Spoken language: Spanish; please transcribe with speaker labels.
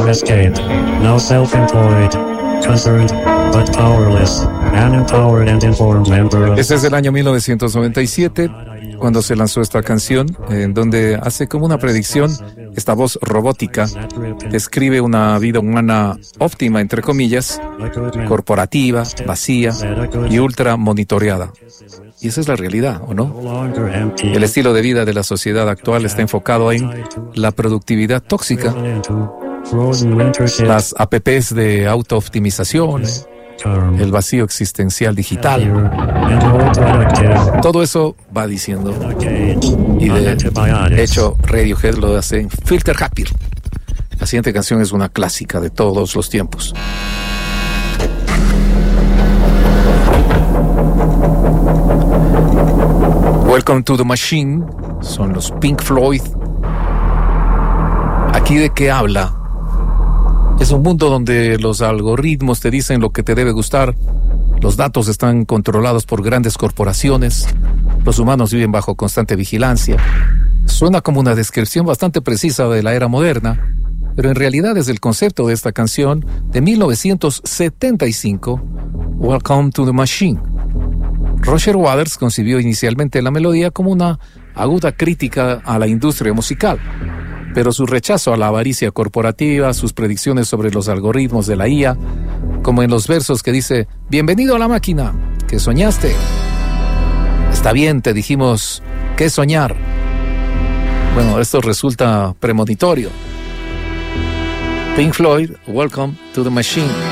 Speaker 1: Escape. Now self-employed, concerned, but powerless. An empowered and informed member of...
Speaker 2: Este es del año 1997, cuando se lanzó esta canción, en donde hace como una predicción. Esta voz robótica describe una vida humana óptima, entre comillas, corporativa, vacía y ultra monitoreada. Y esa es la realidad, ¿o no? El estilo de vida de la sociedad actual está enfocado en la productividad tóxica, las apps de auto-optimización, el vacío existencial digital. Todo eso va diciendo. Y de hecho, Radiohead lo hace en Filter Happy. La siguiente canción es una clásica de todos los tiempos. Welcome to the Machine. Son los Pink Floyd. ¿Aquí de qué habla? Es un mundo donde los algoritmos te dicen lo que te debe gustar, los datos están controlados por grandes corporaciones, los humanos viven bajo constante vigilancia. Suena como una descripción bastante precisa de la era moderna, pero en realidad es el concepto de esta canción de 1975, Welcome to the Machine. Roger Waters concibió inicialmente la melodía como una aguda crítica a la industria musical, pero su rechazo a la avaricia corporativa, sus predicciones sobre los algoritmos de la IA, como en los versos que dice: bienvenido a la máquina, ¿qué soñaste? Está bien, te dijimos qué soñar. Bueno, esto resulta premonitorio. Pink Floyd, Welcome to the Machine.